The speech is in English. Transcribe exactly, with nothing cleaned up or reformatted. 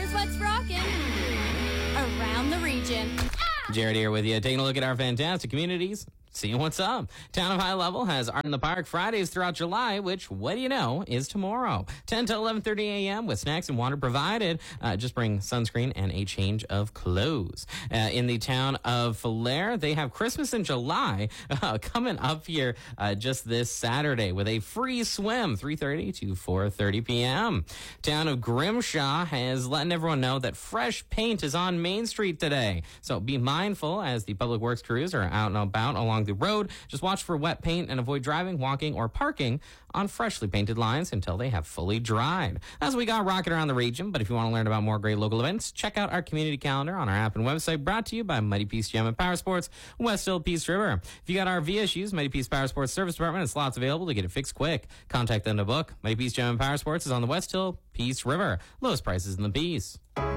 Here's what's rocking around the region. Jared here with you, taking a look at our fantastic communities, seeing what's up. Town of High Level has Art in the Park Fridays throughout July, which, what do you know, is tomorrow. ten to eleven thirty a.m. with snacks and water provided. Uh, just bring sunscreen and a change of clothes. Uh, in the town of Falher, they have Christmas in July uh, coming up here uh, just this Saturday with a free swim, three thirty to four thirty p.m. Town of Grimshaw has letting everyone know that fresh paint is on Main Street today. So be mindful as the public works crews are out and about along the road. Just watch for wet paint and avoid driving, walking, or parking on freshly painted lines until they have fully dried. That's what we got rocking around the region. But if you want to learn about more great local events, check out our community calendar on our app and website, brought to you by Mighty Peace Gym and Power Sports, West Hill Peace River. If you got R V issues, Mighty Peace Power Sports Service Department has slots available to get it fixed quick. Contact them to book. Mighty Peace Gym and Power Sports is on the West Hill Peace River. Lowest prices in the Peace.